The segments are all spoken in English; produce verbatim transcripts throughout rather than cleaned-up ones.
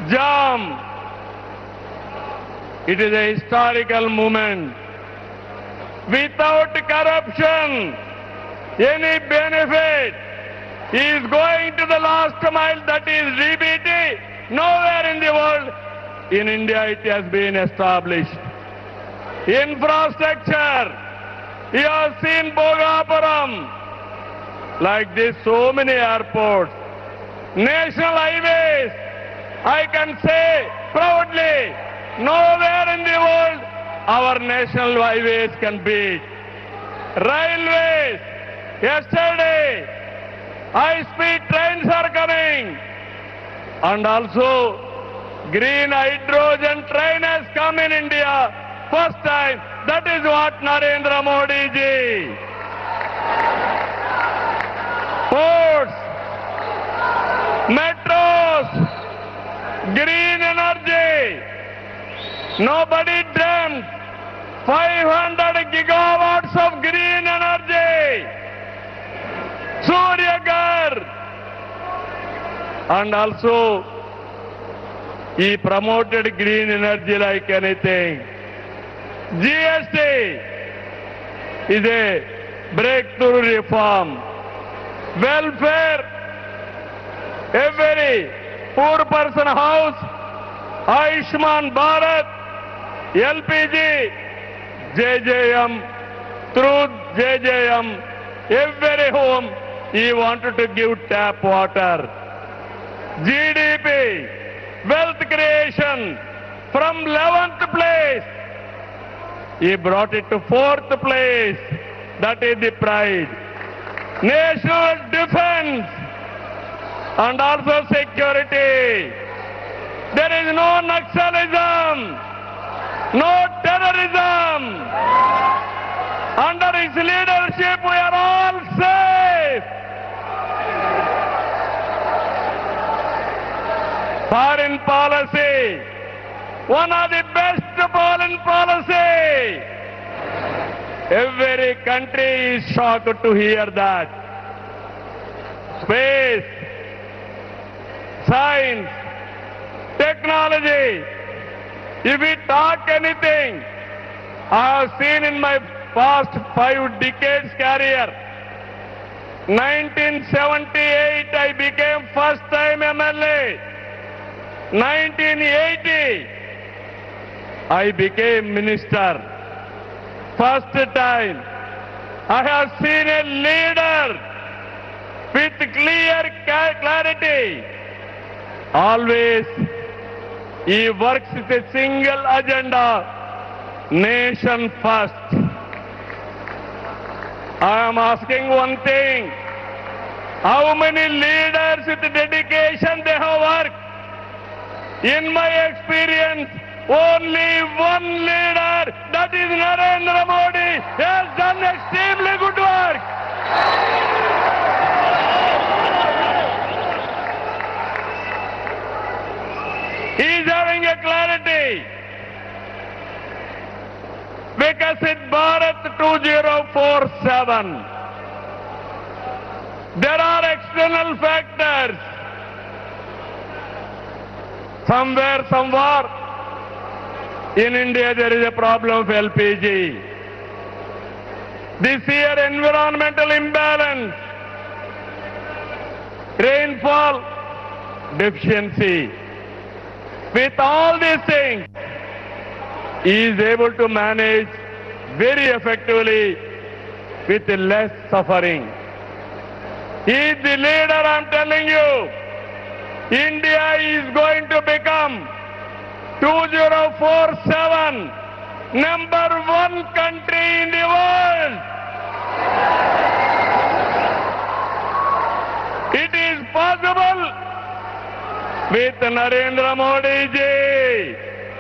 jam. It is a historical moment. Without corruption, any benefit is going to the last mile, that is D B T. Nowhere in the world, in India it has been established. Infrastructure, you have seen Bhogapuram, like this, so many airports. National highways, I can say proudly, nowhere in the world our national highways can beat. Railways, yesterday, high-speed trains are coming. And also, green hydrogen train has come in India. First time, that is what Narendra Modi ji. Ports, metros, green energy. Nobody dreamt five hundred gigawatts of green energy. Surya Ghar. And also, he promoted green energy like anything. G S T is a breakthrough reform. Welfare, every poor person house, Ayushman Bharat, L P G, J J M, through J J M, every home he wanted to give tap water. G D P, wealth creation, from eleventh place, he brought it to fourth place. That is the pride. National defense and also security. There is no Naxalism, no terrorism. Under his leadership, we are all safe. Foreign policy, one of the best foreign policy. Every country is shocked to hear that. Space, science, technology. If we talk anything, I have seen in my past five decades career, nineteen seventy-eight I became first time M L A. nineteen eighty I became minister. First time I have seen a leader with clear clarity. Always he works with a single agenda, nation first. I am asking one thing, how many leaders with dedication they have worked? In my experience, only one leader, that is Narendra Modi, has done extremely good work. He is having a clarity. Vikasit Bharat two thousand forty-seven. There are external factors. Somewhere, somewhere, in India there is a problem of L P G. This year, environmental imbalance, rainfall deficiency. With all these things, he is able to manage very effectively with less suffering. He is the leader, I'm telling you. India is going to become two thousand forty-seven number one country in the world. It is possible with Narendra Modi ji.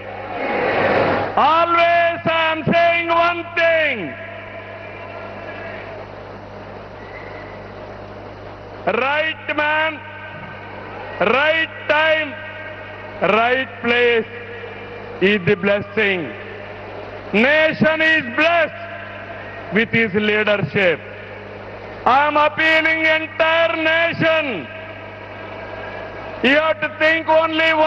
Always I am saying one thing. Right man, right time, right place is the blessing. Nation is blessed with his leadership. I am appealing entire nation. You have to think only one.